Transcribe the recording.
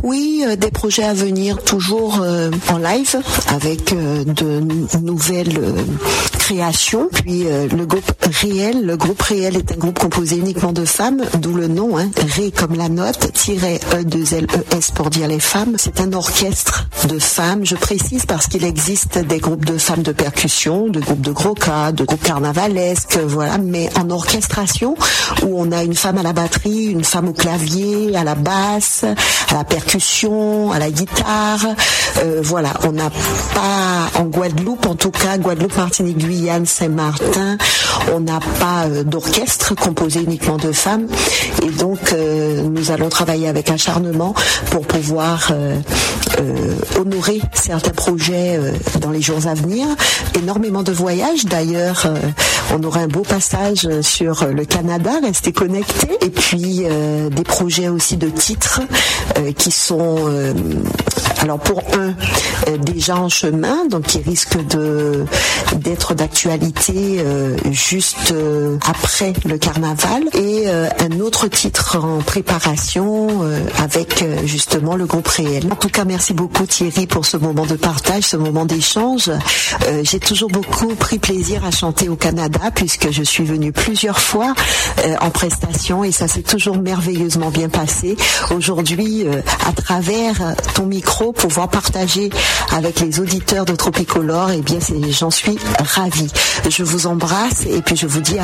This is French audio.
Oui, des projets à venir toujours en live avec de nouvelles créations. Puis le groupe Réel est un groupe composé uniquement de femmes, d'où le nom, Ré comme la note, -E2LES pour dire les femmes. C'est un orchestre de femmes, je précise parce qu'il existe des groupes de femmes de percussion, de groupes de gros-cas, de groupes carnavalesques, voilà, mais en orchestration où on a une femme à la batterie, une femme au clavier, à la basse, à la percussion, à la guitare, voilà, on n'a pas en Guadeloupe, en tout cas Guadeloupe, Martinique, Guyane, Saint-Martin, on n'a pas d'orchestre composé uniquement de femmes et donc nous allons travailler avec acharnement pour pouvoir honorer certains projets dans les jours à venir. Énormément de voyages d'ailleurs, on aura un beau passage sur le Canada, restez connectés, et puis des projets aussi de titres qui sont alors pour déjà en chemin, donc qui risque d'être d'actualité juste après le carnaval, et un autre titre en préparation avec justement le groupe Réel. En tout cas, merci beaucoup Thierry pour ce moment de partage, ce moment d'échange. J'ai toujours beaucoup pris plaisir à chanter au Canada puisque je suis venue plusieurs fois en prestation et ça s'est toujours merveilleusement bien passé. Aujourd'hui, à travers ton micro, pouvoir partager avec les auditeurs de Tropicolore, eh bien j'en suis ravie. Je vous embrasse et puis je vous dis à